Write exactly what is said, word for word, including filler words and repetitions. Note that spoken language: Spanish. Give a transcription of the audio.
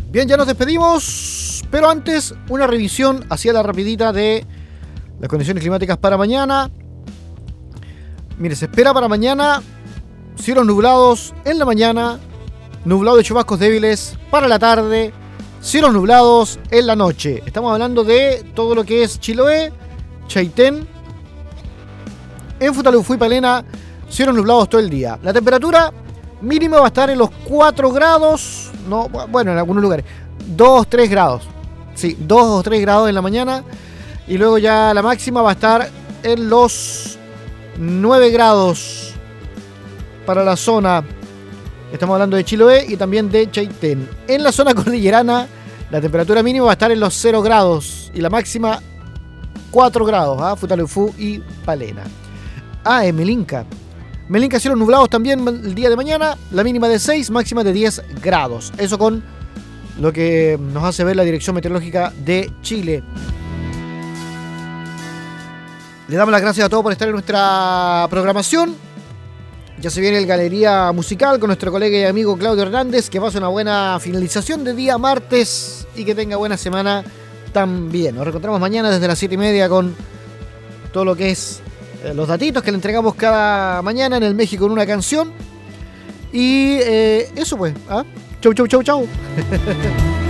Bien, ya nos despedimos, pero antes una revisión hacia la rapidita de las condiciones climáticas para mañana. Mire, se espera para mañana cielos nublados en la mañana, nublado de chubascos débiles para la tarde, cielos nublados en la noche. Estamos hablando de todo lo que es Chiloé, Chaitén, en Futaleufú y Palena, cielos nublados todo el día. La temperatura mínima va a estar en los cuatro grados, no, bueno, en algunos lugares, dos, tres grados. Sí, dos o tres grados en la mañana. Y luego ya la máxima va a estar en los nueve grados para la zona. Estamos hablando de Chiloé y también de Chaitén. En la zona cordillerana, la temperatura mínima va a estar en los cero grados y la máxima cuatro grados, ¿ah? Futaleufú y Palena. Ah, en Melinca. Melinca, cielos nublados también el día de mañana, la mínima de seis, máxima de diez grados. Eso con lo que nos hace ver la Dirección Meteorológica de Chile. Le damos las gracias a todos por estar en nuestra programación. Ya se viene el Galería Musical con nuestro colega y amigo Claudio Hernández. Que pase una buena finalización de día martes y que tenga buena semana también. Nos reencontramos mañana desde las siete y media con todo lo que es eh, los datitos que le entregamos cada mañana en el México en una canción. Y eh, eso pues. ¿ah? Chau, chau, chau, chau.